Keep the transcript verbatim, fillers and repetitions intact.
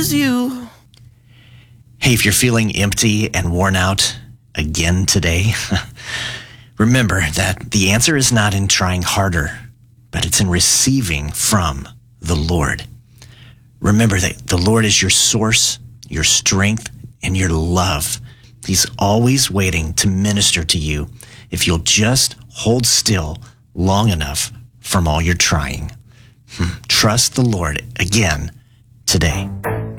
you. Hey, if you're feeling empty and worn out again today, remember that the answer is not in trying harder, but it's in receiving from the Lord. Remember that the Lord is your source, your strength, and your love. He's always waiting to minister to you if you'll just hold still long enough from all your trying. Trust the Lord again today.